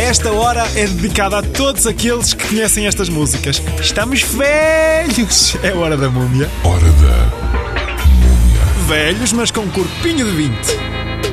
Esta hora é dedicada a todos aqueles que conhecem estas músicas. Estamos velhos! É hora da múmia. Hora da Múmia. Velhos, mas com um corpinho de 20.